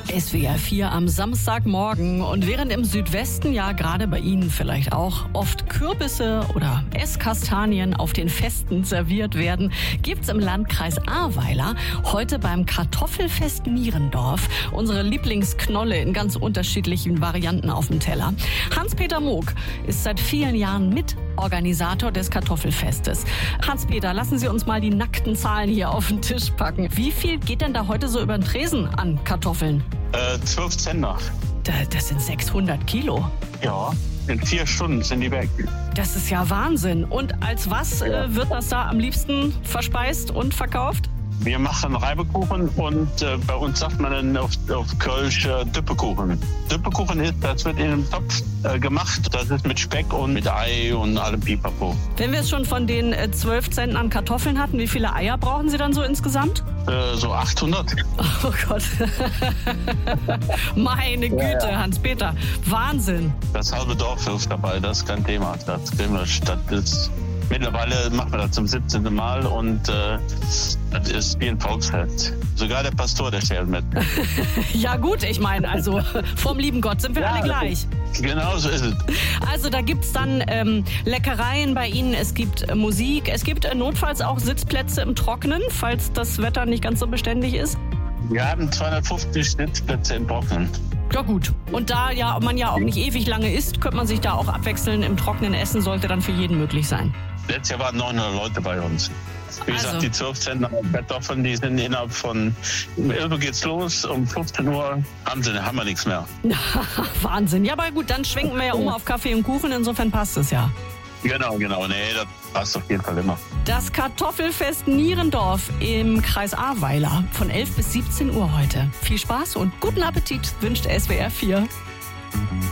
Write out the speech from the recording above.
SWR 4 am Samstagmorgen. Und während im Südwesten, ja gerade bei Ihnen vielleicht auch, oft Kürbisse oder Esskastanien auf den Festen serviert werden, gibt's im Landkreis Ahrweiler heute beim Kartoffelfest Nierendorf unsere Lieblingsknolle in ganz unterschiedlichen Varianten auf dem Teller. Hans-Peter Moog ist seit vielen Jahren Mitorganisator des Kartoffelfestes. Hans-Peter, lassen Sie uns mal die nackten Zahlen hier auf den Tisch packen. Wie viel geht denn da heute so über den Tresen an Kartoffeln? 12 Zentner. Das sind 600 Kilo. Ja, in 4 Stunden sind die weg. Das ist ja Wahnsinn. Und als was wird das da am liebsten verspeist und verkauft? Wir machen Reibekuchen und bei uns sagt man dann auf Kölsch Düppekuchen. Düppekuchen ist, das wird in einem Topf gemacht. Das ist mit Speck und mit Ei und allem Pipapo. Wenn wir es schon von den 12 Zentnern Kartoffeln hatten, wie viele Eier brauchen Sie dann so insgesamt? So 800. Oh Gott. Meine Güte, Ja. Hans-Peter. Wahnsinn. Das halbe Dorf hilft dabei, das ist kein Thema. Das kriegen wir statt. Mittlerweile machen wir das zum 17. Mal und das ist wie ein Volksfest. Sogar der Pastor, der stellt mit. Ja gut, ich meine, also vom lieben Gott sind wir alle gleich. Genau so ist es. Also da gibt's dann Leckereien bei Ihnen, es gibt Musik, es gibt notfalls auch Sitzplätze im Trockenen, falls das Wetter nicht ganz so beständig ist. Wir haben 250 Sitzplätze im Trocknen. Ja gut. Und da man ja auch nicht ewig lange isst, könnte man sich da auch abwechseln. Im Trockenen essen sollte dann für jeden möglich sein. Letztes Jahr waren 900 Leute bei uns. Wie gesagt, die 12 Zentner Kartoffeln, die sind innerhalb von 11 Uhr geht's los, um 15 Uhr haben wir nichts mehr. Wahnsinn. Ja, aber gut, dann schwenken wir ja um auf Kaffee und Kuchen, insofern passt es ja. Genau. Nee, das passt auf jeden Fall immer. Das Kartoffelfest Nierendorf im Kreis Ahrweiler von 11 bis 17 Uhr heute. Viel Spaß und guten Appetit wünscht SWR 4.